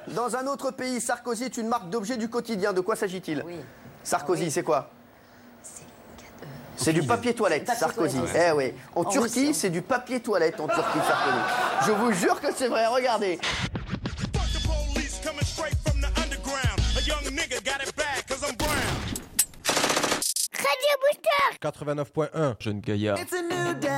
Dans un autre pays, Sarkozy est une marque d'objets du quotidien. De quoi s'agit-il? Oui. Sarkozy, Oui. c'est quoi? C'est C'est du papier toilette, Papier Sarkozy. toilette, Eh oui. En Turquie, Russie, hein. c'est du papier toilette en Turquie, Sarkozy. Je vous jure que c'est vrai, regardez. Radio Booster 89.1, Jeune Gaillard.